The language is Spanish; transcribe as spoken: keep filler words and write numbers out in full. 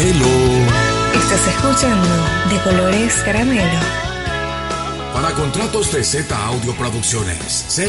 caramelo. Estás escuchando De Colores Caramelo. Para contratos de Z Audio Producciones,